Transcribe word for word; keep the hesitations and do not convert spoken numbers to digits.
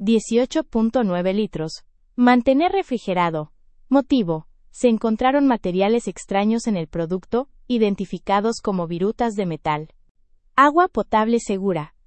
dieciocho punto nueve litros. Mantener refrigerado. Motivo: se encontraron materiales extraños en el producto, identificados como virutas de metal. Agua potable segura.